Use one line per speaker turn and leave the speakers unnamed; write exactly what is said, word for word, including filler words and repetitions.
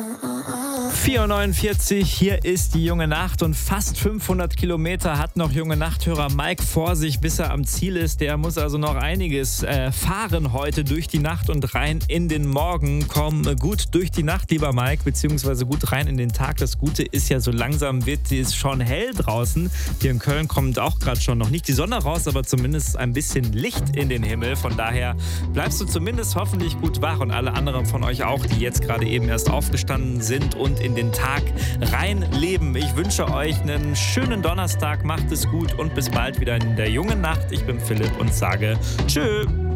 vier Uhr neunundvierzig, hier ist die Junge Nacht und fast fünfhundert Kilometer hat noch Junge Nachthörer Mike vor sich, bis er am Ziel ist. Der muss also noch einiges äh, fahren heute durch die Nacht und rein in den Morgen. Komm äh, gut durch die Nacht, lieber Mike, beziehungsweise gut rein in den Tag. Das Gute ist ja, so langsam wird es schon hell draußen. Hier in Köln kommt auch gerade schon noch nicht die Sonne raus, aber zumindest ein bisschen Licht in den Himmel. Von daher bleibst du zumindest hoffentlich gut wach und alle anderen von euch auch, die jetzt gerade eben erst aufgestanden sind und in den Tag reinleben. Ich wünsche euch einen schönen Donnerstag, macht es gut und bis bald wieder in der Jungen Nacht. Ich bin Philipp und sage tschö.